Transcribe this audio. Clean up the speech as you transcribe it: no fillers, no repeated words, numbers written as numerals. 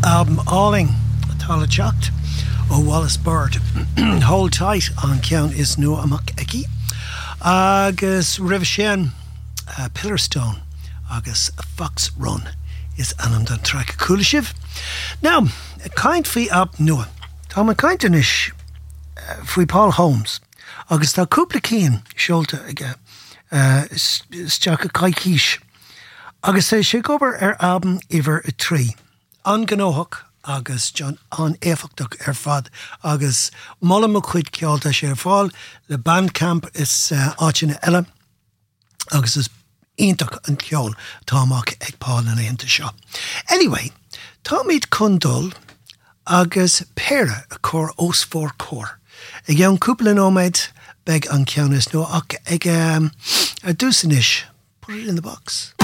Album Alling, Tala Chocht, ó Wallace Bird. Hold Tight an ceann is nua amach eici. Agus River Shen, Pillarstone, agus Fox Run is anam don track Coolshiv. Now, a kind fi ab nua. Tá man kind inis fi Paul Holmes. Agus tá cúpla cían seolta aige steach a caiiciis. Agus sé gobar album iver a trí. An gnóthach agus John an éfachtach fad agus molla mo chuid ceolta sé fáil le Bandcamp is áitina eile agus is iontach an ceol táach ag Paul na éanta seo. Anyway, tá míad chundul agus péire a cór os fór cór. Ag an cúpla nóméid beg an ceannas nó ach ag a dúsanis. Put it in the box.